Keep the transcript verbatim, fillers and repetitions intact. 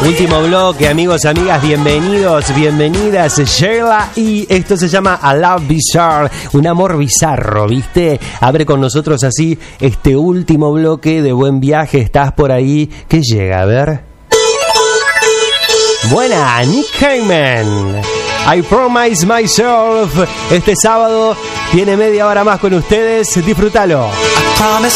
Último bloque, amigos, amigas, bienvenidos, bienvenidas, Sheila, y esto se llama A Love Bizarre, un amor bizarro, ¿viste? Abre con nosotros así este último bloque de Buen Viaje. ¿Estás por ahí? ¿Qué llega? A ver. Buena, Nick Cayman. I Promise Myself. Este sábado tiene media hora más con ustedes. Disfrútalo. I promise